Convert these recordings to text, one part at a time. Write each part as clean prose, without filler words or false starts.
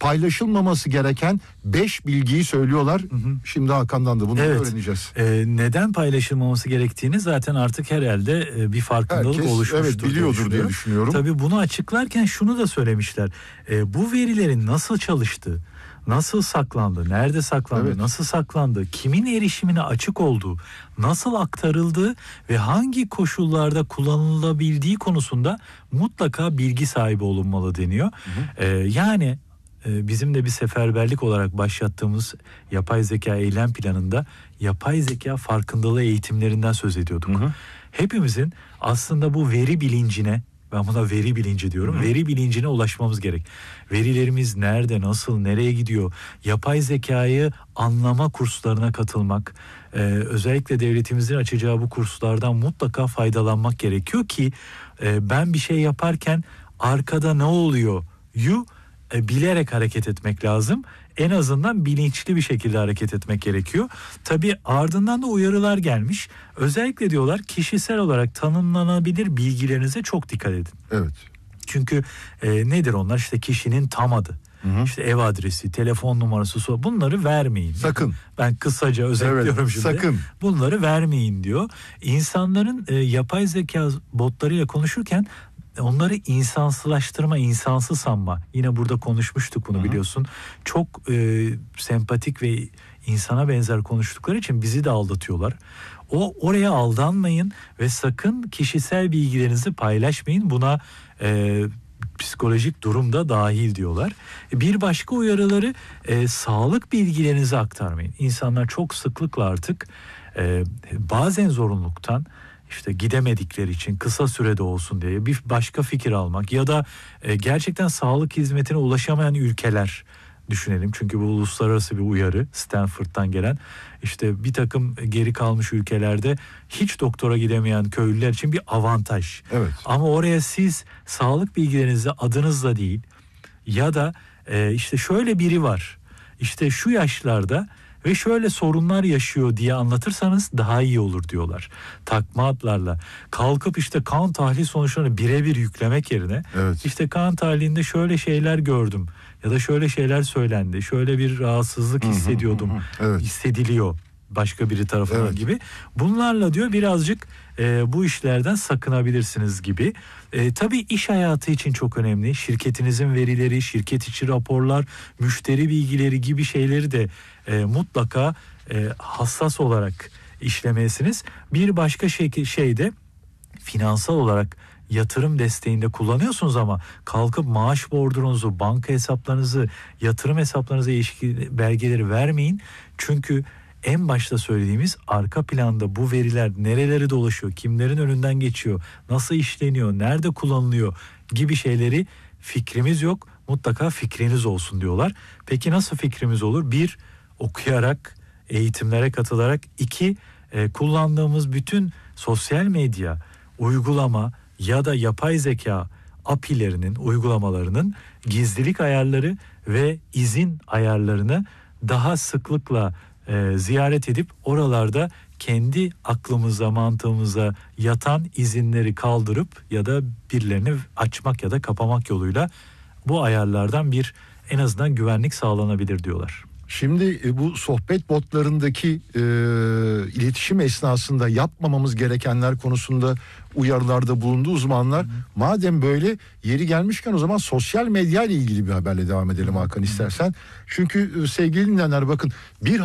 paylaşılmaması gereken 5 bilgiyi söylüyorlar. Şimdi Hakan'dan da bunu öğreneceğiz. Neden paylaşılmaması gerektiğini zaten artık herhalde bir farkındalık herkes, oluşmuştur. Biliyordur diye düşünüyorum. Tabii bunu açıklarken şunu da söylemişler. Bu verilerin nasıl çalıştığı, nasıl saklandı, nerede saklandı, nasıl saklandı, kimin erişimine açık olduğu, nasıl aktarıldığı ve hangi koşullarda kullanılabildiği konusunda mutlaka bilgi sahibi olunmalı deniyor. Yani bizim de bir seferberlik olarak başlattığımız yapay zeka eylem planında yapay zeka farkındalığı eğitimlerinden söz ediyorduk. Hepimizin aslında bu veri bilincine, ben buna veri bilinci diyorum. Veri bilincine ulaşmamız gerek. Verilerimiz nerede, nasıl, nereye gidiyor? Yapay zekayı anlama kurslarına katılmak, özellikle devletimizin açacağı bu kurslardan mutlaka faydalanmak gerekiyor ki ben bir şey yaparken arkada ne oluyor bilerek hareket etmek lazım. En azından bilinçli bir şekilde hareket etmek gerekiyor. Tabii ardından da uyarılar gelmiş. Özellikle diyorlar kişisel olarak tanımlanabilir bilgilerinize çok dikkat edin. Evet. Çünkü nedir onlar? İşte kişinin tam adı, işte ev adresi, telefon numarası, bunları vermeyin. Sakın. Ben kısaca özetliyorum şimdi. Sakın. Bunları vermeyin diyor. İnsanların yapay zeka botlarıyla konuşurken onları insansılaştırma, insansız sanma. Yine burada konuşmuştuk bunu, biliyorsun. Çok sempatik ve insana benzer konuştukları için bizi de aldatıyorlar. Oraya aldanmayın ve sakın kişisel bilgilerinizi paylaşmayın. Buna psikolojik durum da dahil diyorlar. Bir başka uyarıları sağlık bilgilerinizi aktarmayın. İnsanlar çok sıklıkla artık bazen zorunluluktan, İşte gidemedikleri için kısa sürede olsun diye bir başka fikir almak ya da gerçekten sağlık hizmetine ulaşamayan ülkeler düşünelim. Çünkü bu uluslararası bir uyarı, Stanford'dan gelen. İşte bir takım geri kalmış ülkelerde hiç doktora gidemeyen köylüler için bir avantaj. Evet. Ama oraya siz sağlık bilgilerinizi adınızla değil ya da işte şöyle biri var, İşte şu yaşlarda ve şöyle sorunlar yaşıyor diye anlatırsanız daha iyi olur diyorlar. Takma adlarla kalkıp işte kan tahlil sonuçlarını birebir yüklemek yerine işte kan tahlilinde şöyle şeyler gördüm ya da şöyle şeyler söylendi, şöyle bir rahatsızlık hissediyordum, hissediliyor başka biri tarafından gibi. Bunlarla diyor birazcık bu işlerden sakınabilirsiniz gibi. Tabii iş hayatı için çok önemli. Şirketinizin verileri, şirket içi raporlar, müşteri bilgileri gibi şeyleri de mutlaka hassas olarak işlemelisiniz. Bir başka şey de finansal olarak yatırım desteğinde kullanıyorsunuz ama kalkıp maaş bordronunuzu, banka hesaplarınızı, yatırım hesaplarınıza ilişkin belgeleri vermeyin. Çünkü en başta söylediğimiz arka planda bu veriler nerelere dolaşıyor, kimlerin önünden geçiyor, nasıl işleniyor, nerede kullanılıyor gibi şeyleri fikrimiz yok. Mutlaka fikriniz olsun diyorlar. Peki nasıl fikrimiz olur? 1. Okuyarak, eğitimlere katılarak. 2. Kullandığımız bütün sosyal medya, uygulama ya da yapay zeka API'lerinin, uygulamalarının gizlilik ayarları ve izin ayarlarını daha sıklıkla ziyaret edip oralarda kendi aklımıza, mantığımıza yatan izinleri kaldırıp ya da birilerini açmak ya da kapamak yoluyla bu ayarlardan en azından güvenlik sağlanabilir diyorlar. Şimdi bu sohbet botlarındaki iletişim esnasında yapmamamız gerekenler konusunda uyarılarda bulundu uzmanlar. Madem böyle, yeri gelmişken o zaman sosyal medya ile ilgili bir haberle devam edelim Hakan, istersen. Çünkü sevgili dinleyenler, bakın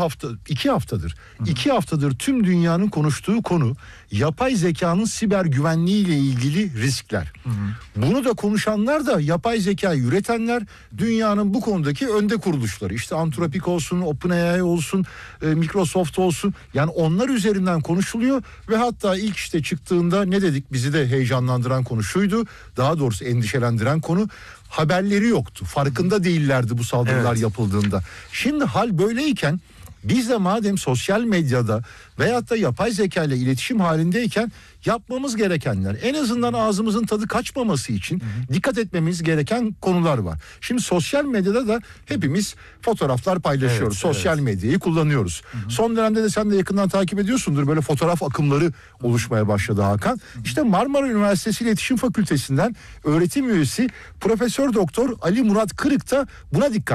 2 haftadır tüm dünyanın konuştuğu konu yapay zekanın siber güvenliği ile ilgili riskler. Bunu da konuşanlar da yapay zekayı üretenler, dünyanın bu konudaki önde kuruluşları. İşte Anthropic olsun, OpenAI olsun, Microsoft olsun. Yani onlar üzerinden konuşuluyor ve hatta ilk işte çıktığında ne dedik? Bizi de heyecanlandıran konu şuydu. Daha doğrusu endişelendiren konu, haberleri yoktu. Farkında değillerdi bu saldırılar yapıldığında. Şimdi hal böyleyken biz de madem sosyal medyada veyahut da yapay zeka ile iletişim halindeyken yapmamız gerekenler, en azından ağzımızın tadı kaçmaması için dikkat etmemiz gereken konular var. Şimdi sosyal medyada da hepimiz fotoğraflar paylaşıyoruz. Sosyal medyayı kullanıyoruz. Son dönemde de sen de yakından takip ediyorsundur. Böyle fotoğraf akımları oluşmaya başladı Hakan. İşte Marmara Üniversitesi İletişim Fakültesinden öğretim üyesi Profesör Doktor Ali Murat Kırık da buna dikkat